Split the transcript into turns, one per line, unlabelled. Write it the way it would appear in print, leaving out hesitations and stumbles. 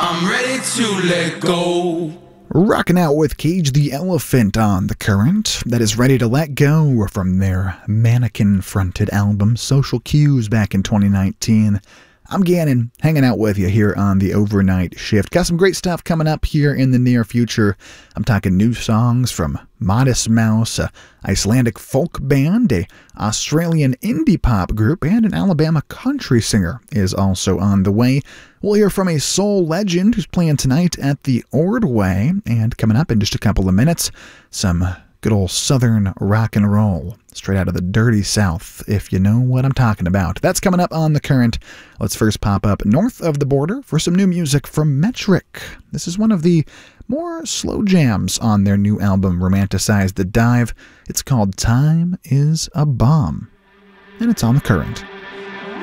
I'm ready to let go.
Rocking out with Cage the Elephant on The Current, that is ready to let go from their mannequin-fronted album Social Cues back in 2019. I'm Gannon, hanging out with you here on the Overnight Shift. Got some great stuff coming up here in the near future. I'm talking new songs from Modest Mouse, a Icelandic folk band, a Australian indie pop group, and an Alabama country singer is also on the way. We'll hear from a soul legend who's playing tonight at the Ordway, and coming up in just a couple of minutes, some good old southern rock and roll, straight out of the dirty South, if you know what I'm talking about. That's coming up on The Current. Let's first pop up north of the border for some new music from Metric. This is one of the more slow jams on their new album, Romanticize the Dive. It's called Time is a Bomb, and it's on The Current.